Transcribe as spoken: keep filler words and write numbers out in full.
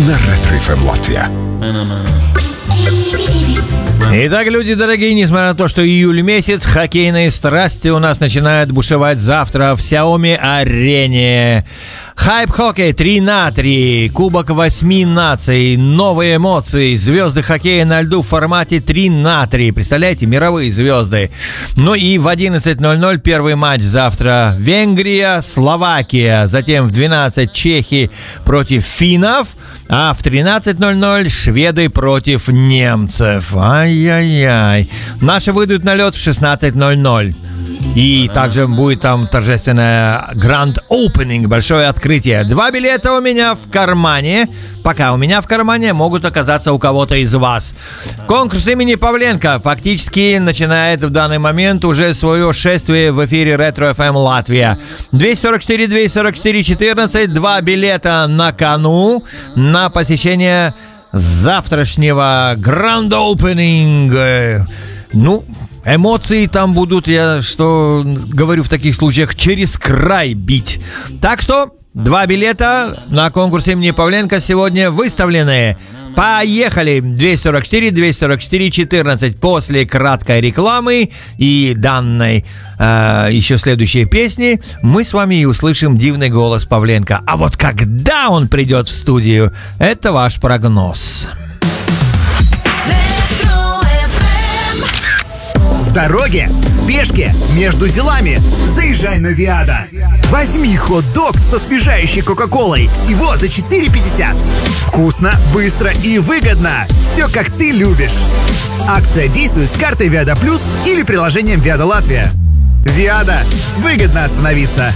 на Ретро эф эм Латвия. Итак, люди дорогие, несмотря на то, что июль месяц, хоккейные страсти у нас начинают бушевать завтра в Xiaomi-арене. Хайп-хоккей три на три, Кубок восьми наций, новые эмоции, звезды хоккея на льду в формате три на три. Представляете, мировые звезды. Ну и в одиннадцать ноль ноль первый матч завтра. Венгрия, Словакия. Затем в двенадцать чехи против финнов. А в тринадцать ноль ноль шведы против немцев. Ай-яй-яй. Наши выйдут на лед в шестнадцать ноль ноль. И также будет там торжественное Grand Opening, большое открытие. Два билета у меня в кармане. Пока у меня в кармане, могут оказаться у кого-то из вас. Конкурс имени Павленко фактически начинает в данный момент уже свое шествие в эфире Ретро эф эм Латвия. двести сорок четыре двести сорок четыре четырнадцать, два билета на кону на посещение завтрашнего Grand Opening. Ну, эмоции там будут, я что говорю в таких случаях, через край бить. Так что два билета на конкурс имени Павленко сегодня выставлены. Поехали! двести сорок четыре двести сорок четыре четырнадцать. После краткой рекламы и данной э, еще следующей песни мы с вами и услышим дивный голос Павленко. А вот когда он придет в студию, это ваш прогноз. В дороге, в спешке, между делами. Заезжай на Виада. Возьми хот-дог со освежающей кока-колой всего за четыре пятьдесят. Вкусно, быстро и выгодно. Все как ты любишь. Акция действует с картой Виада Плюс или приложением Виада Латвия. Виада. Выгодно остановиться.